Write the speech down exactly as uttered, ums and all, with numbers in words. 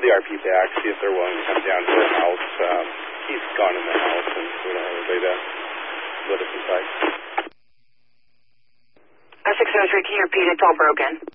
the R P back, see if they're willing to come down to their house. Um, he's gone in the house, and we don't have anybody to let us inside. six oh three, can you repeat? It's all broken.